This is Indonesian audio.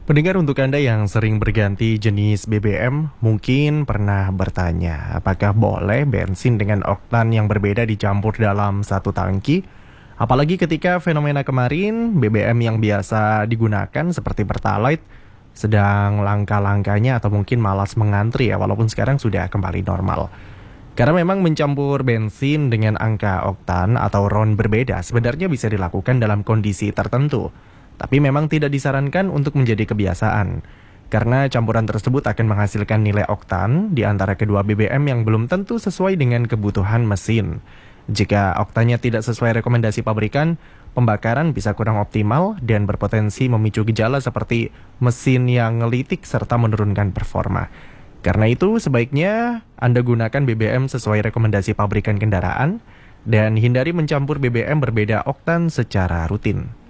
Pendengar, untuk Anda yang sering berganti jenis BBM, mungkin pernah bertanya, apakah boleh bensin dengan oktan yang berbeda dicampur dalam satu tangki? Apalagi ketika fenomena kemarin, BBM yang biasa digunakan seperti Pertalite sedang langka-langkanya atau mungkin malas mengantri ya, walaupun sekarang sudah kembali normal. Karena memang mencampur bensin dengan angka oktan atau RON berbeda sebenarnya bisa dilakukan dalam kondisi tertentu. Tapi memang tidak disarankan untuk menjadi kebiasaan. Karena campuran tersebut akan menghasilkan nilai oktan di antara kedua BBM yang belum tentu sesuai dengan kebutuhan mesin. Jika oktannya tidak sesuai rekomendasi pabrikan, pembakaran bisa kurang optimal dan berpotensi memicu gejala seperti mesin yang ngelitik serta menurunkan performa. Karena itu, sebaiknya Anda gunakan BBM sesuai rekomendasi pabrikan kendaraan dan hindari mencampur BBM berbeda oktan secara rutin.